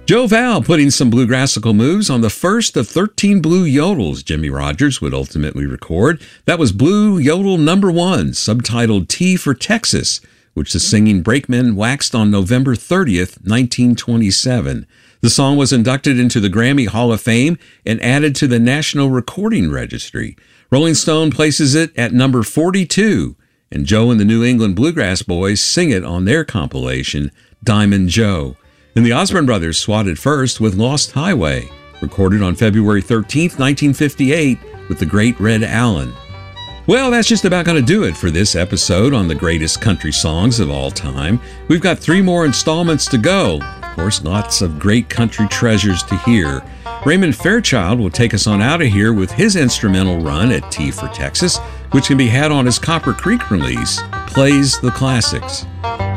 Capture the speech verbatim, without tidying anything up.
Joe Val putting some bluegrassical moves on the first of thirteen blue yodels Jimmie Rodgers would ultimately record. That was Blue Yodel Number One, subtitled T for Texas, which the singing Brakemen waxed on November thirtieth, nineteen twenty-seven. The song was inducted into the Grammy Hall of Fame and added to the National Recording Registry. Rolling Stone places it at number forty-two, and Joe and the New England Bluegrass Boys sing it on their compilation, Diamond Joe. And the Osborne Brothers swatted first with Lost Highway, recorded on February thirteenth, nineteen fifty-eight, with the great Red Allen. Well, that's just about going to do it for this episode on the greatest country songs of all time. We've got three more installments to go. Of course, lots of great country treasures to hear. Raymond Fairchild will take us on out of here with his instrumental run at T for Texas, which can be had on his Copper Creek release, Plays the Classics.